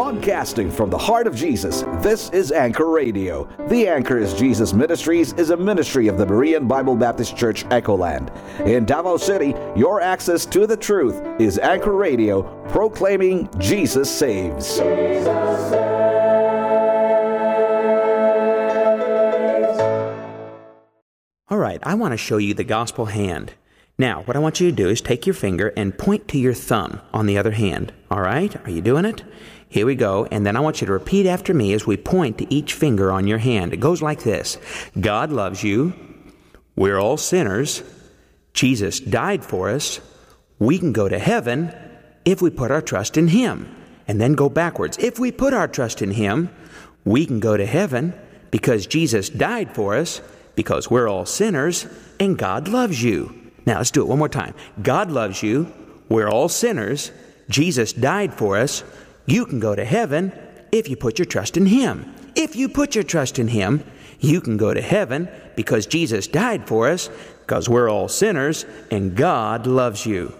Broadcasting from the heart of Jesus, this is Anchor Radio. The Anchor is Jesus Ministries is a ministry of the Berean Bible Baptist Church, Echoland. In Davao City, your access to the truth is Anchor Radio, proclaiming Jesus saves. Jesus saves. All right, I want to show you the gospel hand. Now, what I want you to do is take your finger and point to your thumb on the other hand. All right, are you doing it? Here we go, and then I want you to repeat after me as we point to each finger on your hand. It goes like this. God loves you. We're all sinners. Jesus died for us. We can go to heaven if we put our trust in Him. And then go backwards. If we put our trust in Him, we can go to heaven because Jesus died for us, because we're all sinners, and God loves you. Now, let's do it one more time. God loves you. We're all sinners. Jesus died for us. You can go to heaven if you put your trust in Him. If you put your trust in Him, you can go to heaven because Jesus died for us, because we're all sinners, and God loves you.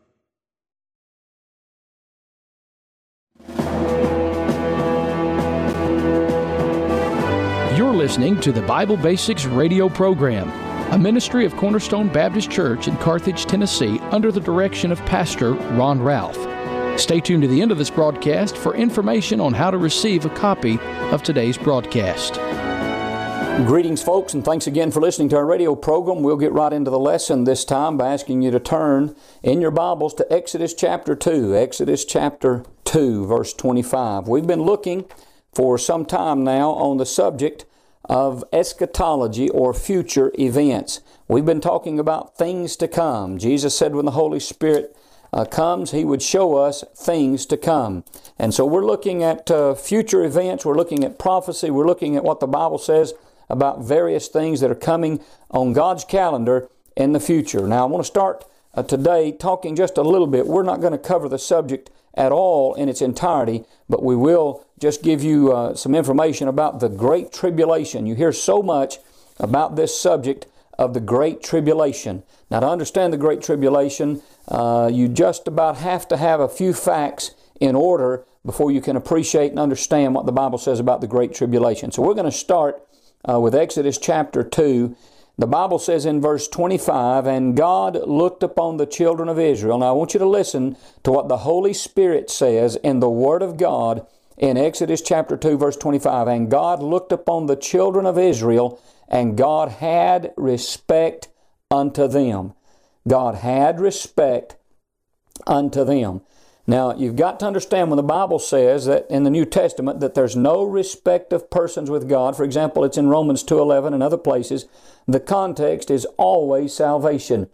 You're listening to the Bible Basics radio program, a ministry of Cornerstone Baptist Church in Carthage, Tennessee, under the direction of Pastor Ron Ralph. Stay tuned to the end of this broadcast for information on how to receive a copy of today's broadcast. Greetings, folks, and thanks again for listening to our radio program. We'll get right into the lesson this time by asking you to turn in your Bibles to Exodus chapter 2. Exodus chapter 2, verse 25. We've been looking for some time now on the subject of eschatology or future events. We've been talking about things to come. Jesus said when the Holy Spirit comes, He would show us things to come. And so we're looking at future events, we're looking at prophecy, we're looking at what the Bible says about various things that are coming on God's calendar in the future. Now I want to start today talking just a little bit. We're not going to cover the subject at all in its entirety, but we will just give you some information about the Great Tribulation. You hear so much about this subject of the Great Tribulation. Now, to understand the Great Tribulation, you just about have to have a few facts in order before you can appreciate and understand what the Bible says about the Great Tribulation. So we're going to start with Exodus chapter 2. The Bible says in verse 25, "And God looked upon the children of Israel." Now I want you to listen to what the Holy Spirit says in the Word of God in Exodus chapter 2, verse 25. "And God looked upon the children of Israel, and God had respect unto them." God had respect unto them. Now, you've got to understand when the Bible says that in the New Testament that there's no respect of persons with God. For example, it's in Romans 2:11 and other places. The context is always salvation.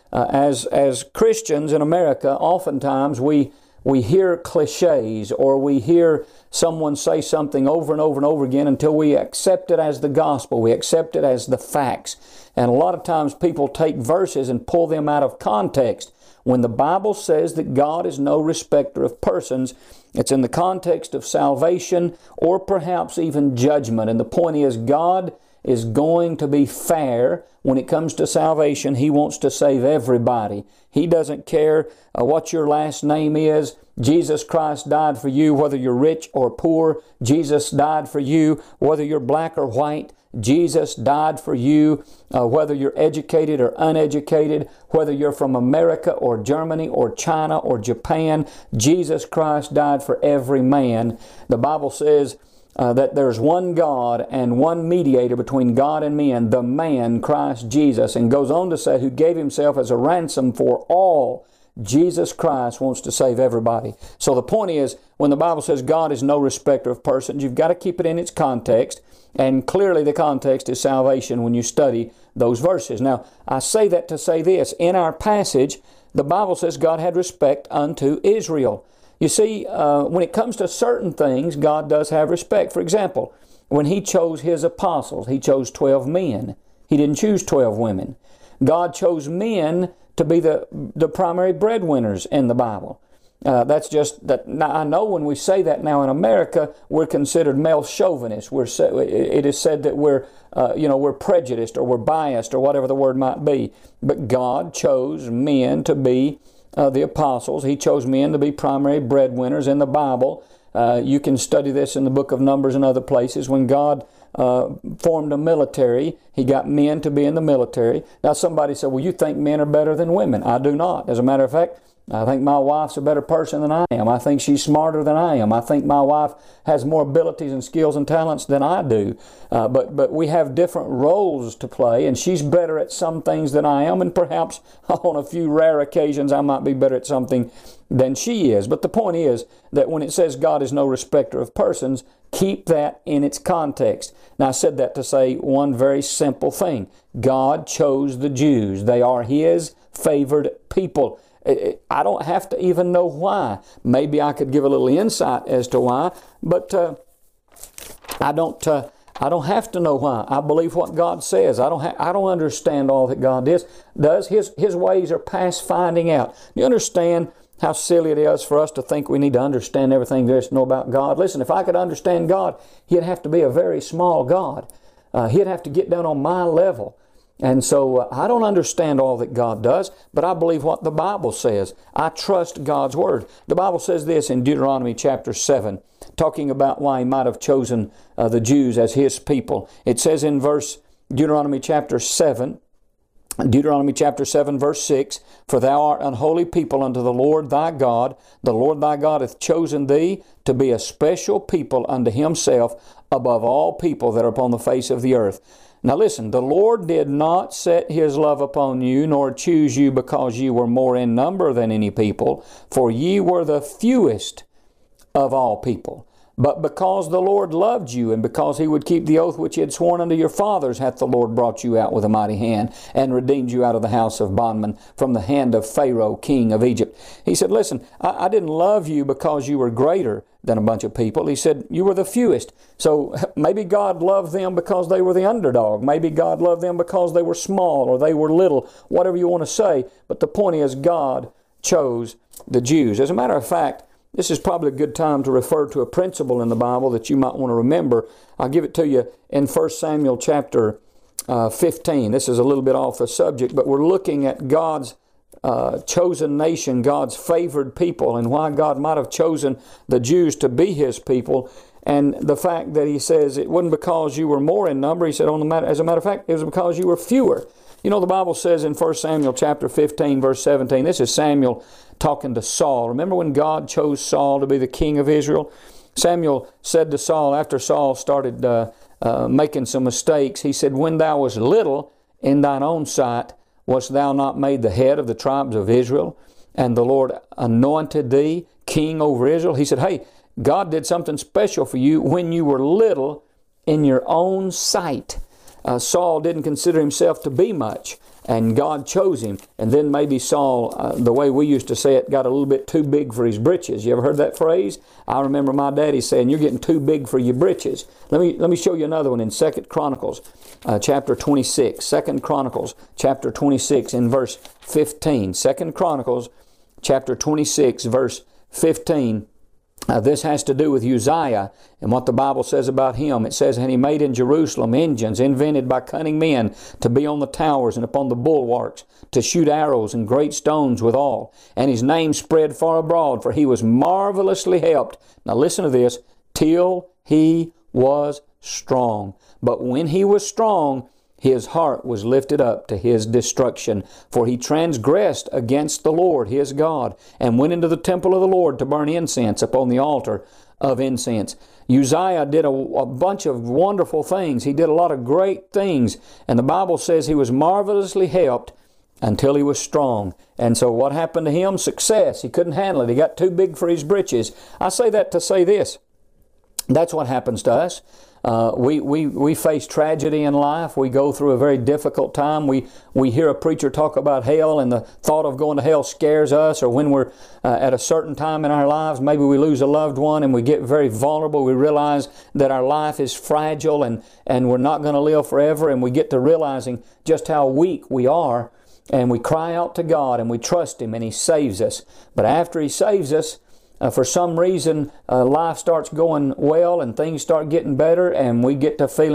As Christians in America, oftentimes we hear cliches or we hear someone say something over and over and over again until we accept it as the gospel. We accept it as the facts. And a lot of times people take verses and pull them out of context. When the Bible says that God is no respecter of persons, it's in the context of salvation or perhaps even judgment. And the point is, God is going to be fair when it comes to salvation. He wants to save everybody. He doesn't care what your last name is. Jesus Christ died for you whether you're rich or poor. Jesus died for you whether you're black or white. Jesus died for you whether you're educated or uneducated, whether you're from America or Germany or China or Japan. Jesus Christ died for every man. The Bible says that there's one God and one mediator between God and men, the man Christ Jesus, and goes on to say, who gave Himself as a ransom for all. Jesus Christ wants to save everybody. So the point is, when the Bible says God is no respecter of persons, you've got to keep it in its context. And clearly the context is salvation when you study those verses. Now, I say that to say this. In our passage, the Bible says God had respect unto Israel. You see, when it comes to certain things, God does have respect. For example, when He chose His apostles, He chose 12 men. He didn't choose 12 women. God chose men to be the primary breadwinners in the Bible. That's just that. Now, I know when we say that now in America, we're considered male chauvinists. It is said that we're prejudiced or we're biased or whatever the word might be. But God chose men to be the apostles. He chose men to be primary breadwinners in the Bible. You can study this in the book of Numbers and other places. When God formed a military, He got men to be in the military. Now somebody said, well, you think men are better than women. I do not. As a matter of fact, I think my wife's a better person than I am. I think she's smarter than I am. I think my wife has more abilities and skills and talents than I do. But we have different roles to play, and she's better at some things than I am, and perhaps on a few rare occasions I might be better at something than she is. But the point is that when it says God is no respecter of persons, keep that in its context. Now I said that to say one very simple thing. God chose the Jews. They are His favored people. I don't have to even know why. Maybe I could give a little insight as to why, but I don't have to know why. I believe what God says. I don't understand all that God does. His ways are past finding out. Do you understand how silly it is for us to think we need to understand everything there is to know about God? Listen, if I could understand God, He'd have to be a very small God. He'd have to get down on my level. And so I don't understand all that God does, but I believe what the Bible says. I trust God's Word. The Bible says this in Deuteronomy chapter 7, talking about why He might have chosen the Jews as His people. It says in Deuteronomy chapter 7, verse 6, For thou art an holy people unto the Lord thy God. The Lord thy God hath chosen thee to be a special people unto Himself above all people that are upon the face of the earth. Now listen, the Lord did not set His love upon you, nor choose you because ye were more in number than any people, for ye were the fewest of all people. But because the Lord loved you, and because He would keep the oath which He had sworn unto your fathers, hath the Lord brought you out with a mighty hand, and redeemed you out of the house of bondmen, from the hand of Pharaoh, king of Egypt. He said, listen, I didn't love you because you were greater than a bunch of people. He said, you were the fewest. So maybe God loved them because they were the underdog. Maybe God loved them because they were small or they were little, whatever you want to say. But the point is, God chose the Jews. As a matter of fact, this is probably a good time to refer to a principle in the Bible that you might want to remember. I'll give it to you in 1 Samuel chapter 15. This is a little bit off the subject, but we're looking at God's chosen nation, God's favored people, and why God might have chosen the Jews to be His people. And the fact that He says it wasn't because you were more in number. He said, as a matter of fact, it was because you were fewer. You know, the Bible says in 1 Samuel chapter 15, verse 17, this is Samuel talking to Saul. Remember when God chose Saul to be the king of Israel? Samuel said to Saul, after Saul started making some mistakes, he said, when thou wast little in thine own sight, wast thou not made the head of the tribes of Israel? And the Lord anointed thee king over Israel. He said, hey, God did something special for you when you were little in your own sight. Saul didn't consider himself to be much, and God chose him. And then maybe Saul, the way we used to say it, got a little bit too big for his britches. You ever heard that phrase? I remember my daddy saying, you're getting too big for your britches. Let me show you another one in 2 Chronicles chapter 26. 2 Chronicles chapter 26 in verse 15. 2 Chronicles chapter 26 verse 15. This has to do with Uzziah and what the Bible says about him. It says, and he made in Jerusalem engines invented by cunning men to be on the towers and upon the bulwarks, to shoot arrows and great stones withal. And his name spread far abroad, for he was marvelously helped. Now listen to this, till he was strong. But when he was strong, his heart was lifted up to his destruction, for he transgressed against the Lord his God, and went into the temple of the Lord to burn incense upon the altar of incense. Uzziah did a bunch of wonderful things. He did a lot of great things, and the Bible says he was marvelously helped until he was strong. And so what happened to him? Success. He couldn't handle it. He got too big for his britches. I say that to say this. That's what happens to us. We face tragedy in life. We go through a very difficult time. We hear a preacher talk about hell, and the thought of going to hell scares us. Or when we're at a certain time in our lives, maybe we lose a loved one and we get very vulnerable. We realize that our life is fragile and we're not going to live forever. And we get to realizing just how weak we are. And we cry out to God and we trust Him and He saves us. But after He saves us, for some reason, life starts going well and things start getting better, and we get to feeling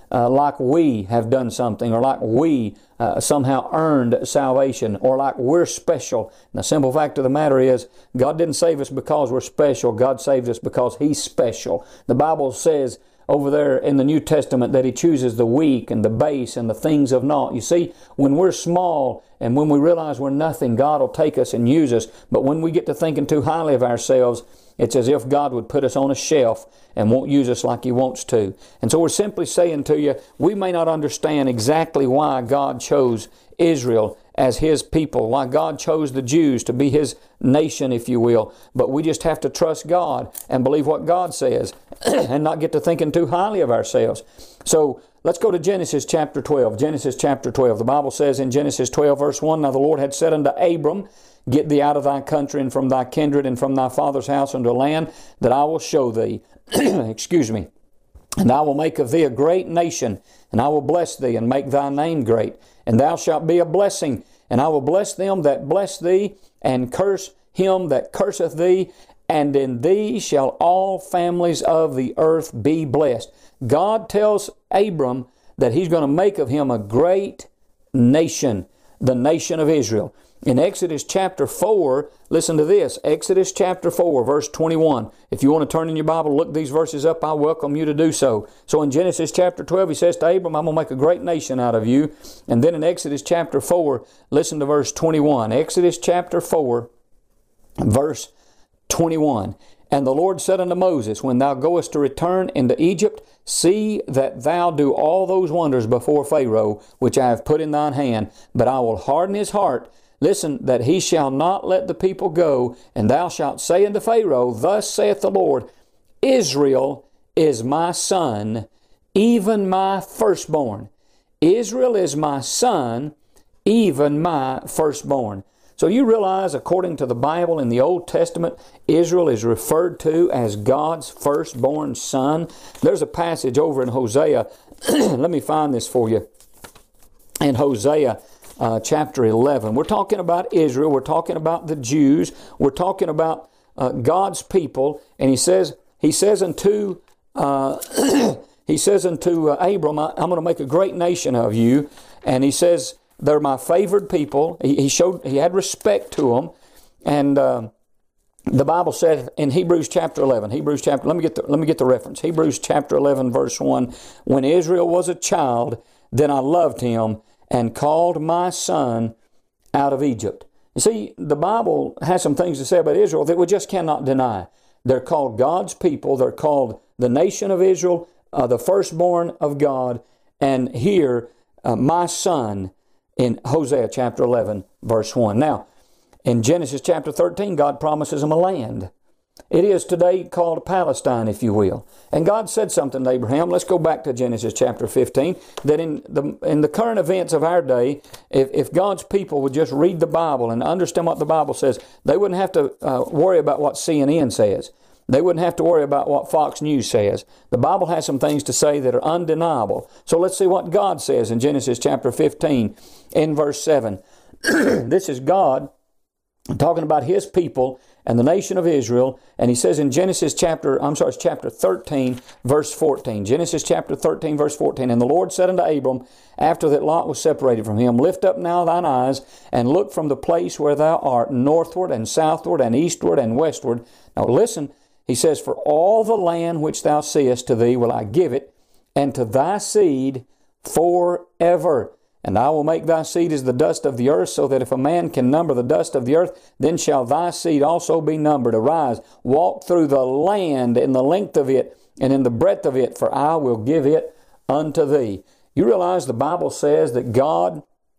like we have done something, or like we somehow earned salvation, or like we're special. And the simple fact of the matter is, God didn't save us because we're special. God saved us because He's special. The Bible says over there in the New Testament that He chooses the weak and the base and the things of naught. You see, when we're small and when we realize we're nothing, God will take us and use us. But when we get to thinking too highly of ourselves, it's as if God would put us on a shelf and won't use us like He wants to. And so we're simply saying to you, we may not understand exactly why God chose Israel as His people, why God chose the Jews to be His nation, if you will. But we just have to trust God and believe what God says and not get to thinking too highly of ourselves. So let's go to Genesis chapter 12. Genesis chapter 12. The Bible says in Genesis 12 verse 1, Now the Lord had said unto Abram, Get thee out of thy country and from thy kindred and from thy father's house unto a land that I will show thee. Excuse me. And I will make of thee a great nation, and I will bless thee and make thy name great. And thou shalt be a blessing, and I will bless them that bless thee, and curse him that curseth thee, and in thee shall all families of the earth be blessed. God tells Abram that He's going to make of him a great nation, the nation of Israel. In Exodus chapter 4, listen to this, Exodus chapter 4, verse 21. If you want to turn in your Bible, look these verses up, I welcome you to do so. So in Genesis chapter 12, He says to Abram, I'm going to make a great nation out of you. And then in Exodus chapter 4, listen to verse 21. Exodus chapter 4, verse 21. And the Lord said unto Moses, When thou goest to return into Egypt, see that thou do all those wonders before Pharaoh, which I have put in thine hand. But I will harden his heart, listen, that he shall not let the people go, and thou shalt say unto Pharaoh, Thus saith the Lord, Israel is my son, even my firstborn. Israel is my son, even my firstborn. So you realize, according to the Bible in the Old Testament, Israel is referred to as God's firstborn son. There's a passage over in Hosea. Let me find this for you. In Hosea chapter 11. We're talking about Israel. We're talking about the Jews. We're talking about God's people. And He says unto Abram, I'm going to make a great nation of you. And He says, they're my favored people. He had respect to them. And the Bible said in Hebrews chapter 11, let me get the reference. Hebrews chapter 11 verse 1, When Israel was a child, then I loved him and called my son out of Egypt. You see, the Bible has some things to say about Israel that we just cannot deny. They're called God's people. They're called the nation of Israel, the firstborn of God. And here, my son, in Hosea chapter 11, verse 1. Now, in Genesis chapter 13, God promises them a land. It is today called Palestine, if you will. And God said something to Abraham. Let's go back to Genesis chapter 15. That in the current events of our day, if God's people would just read the Bible and understand what the Bible says, they wouldn't have to worry about what CNN says. They wouldn't have to worry about what Fox News says. The Bible has some things to say that are undeniable. So let's see what God says in Genesis chapter 15 in verse 7. This is God talking about His people and the nation of Israel. And He says in chapter 13, verse 14. Genesis chapter 13, verse 14. And the Lord said unto Abram, after that Lot was separated from him, Lift up now thine eyes, and look from the place where thou art, northward and southward and eastward and westward. Now listen, He says, For all the land which thou seest, to thee will I give it, and to thy seed forever. And I will make thy seed as the dust of the earth, so that if a man can number the dust of the earth, then shall thy seed also be numbered. Arise, walk through the land in the length of it and in the breadth of it, for I will give it unto thee. You realize the Bible says that God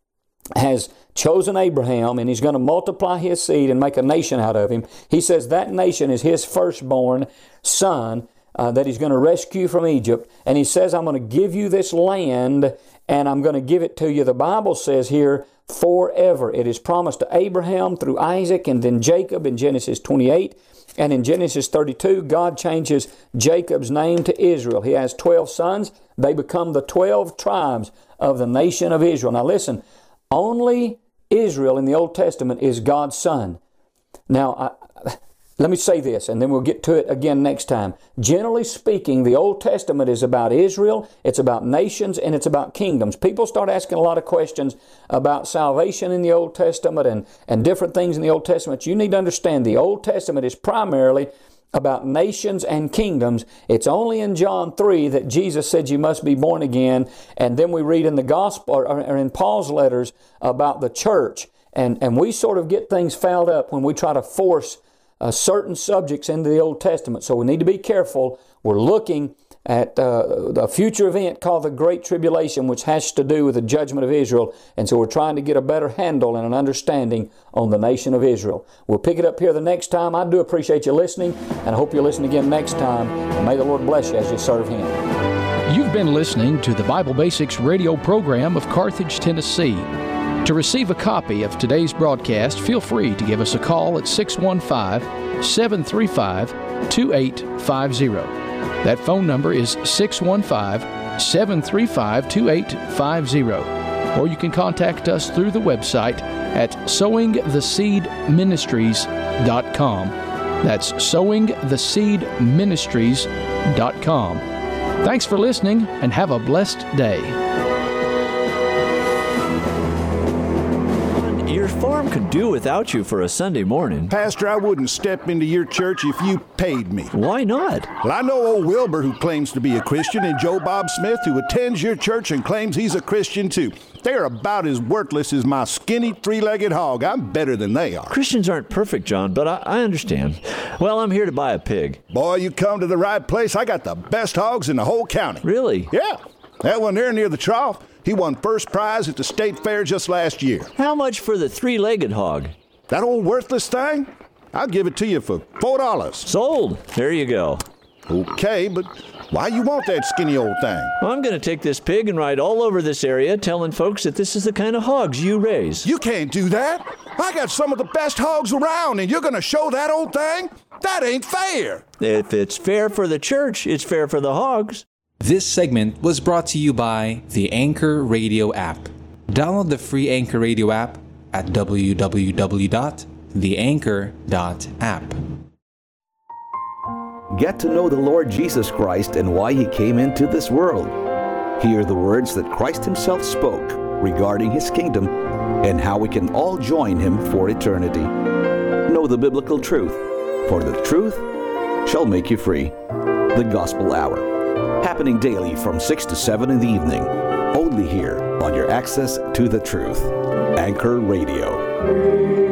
has chosen Abraham, and He's going to multiply his seed and make a nation out of him. He says that nation is His firstborn son that He's going to rescue from Egypt. And He says, I'm going to give you this land, and I'm going to give it to you. The Bible says here, forever. It is promised to Abraham through Isaac and then Jacob in Genesis 28. And in Genesis 32, God changes Jacob's name to Israel. He has 12 sons. They become the 12 tribes of the nation of Israel. Now listen, only Israel in the Old Testament is God's son. Now, let me say this, and then we'll get to it again next time. Generally speaking, the Old Testament is about Israel, it's about nations, and it's about kingdoms. People start asking a lot of questions about salvation in the Old Testament and different things in the Old Testament. You need to understand the Old Testament is primarily about nations and kingdoms. It's only in John 3 that Jesus said you must be born again, and then we read in the gospel or in Paul's letters about the church. And we sort of get things fouled up when we try to force certain subjects into the Old Testament. So we need to be careful. We're looking at the future event called the Great Tribulation, which has to do with the judgment of Israel. And so we're trying to get a better handle and an understanding on the nation of Israel. We'll pick it up here the next time. I do appreciate you listening, and I hope you'll listen again next time. And may the Lord bless you as you serve Him. You've been listening to the Bible Basics radio program of Carthage, Tennessee. To receive a copy of today's broadcast, feel free to give us a call at 615-735-2850. That phone number is 615-735-2850. Or you can contact us through the website at sowingtheseedministries.com. That's sowingtheseedministries.com. Thanks for listening, and have a blessed day. Your farm could do without you for a Sunday morning. Pastor, I wouldn't step into your church if you paid me. Why not? Well, I know old Wilbur, who claims to be a Christian, and Joe Bob Smith, who attends your church and claims he's a Christian too. They're about as worthless as my skinny three-legged hog. I'm better than they are. Christians aren't perfect, John, but I understand. Well, I'm here to buy a pig. Boy, you come to the right place. I got the best hogs in the whole county. Really? Yeah. That one there near the trough, he won first prize at the state fair just last year. How much for the three-legged hog? That old worthless thing? I'll give it to you for $4. Sold. There you go. Okay, but why you want that skinny old thing? Well, I'm going to take this pig and ride all over this area telling folks that this is the kind of hogs you raise. You can't do that. I got some of the best hogs around, and you're going to show that old thing? That ain't fair. If it's fair for the church, it's fair for the hogs. This segment was brought to you by the Anchor Radio app. Download the free Anchor Radio app at www.theanchor.app. Get to know the Lord Jesus Christ and why He came into this world. Hear the words that Christ Himself spoke regarding His kingdom and how we can all join Him for eternity. Know the biblical truth, for the truth shall make you free. The Gospel Hour, happening daily from 6 to 7 in the evening, only here on your access to the truth. Anchor Radio.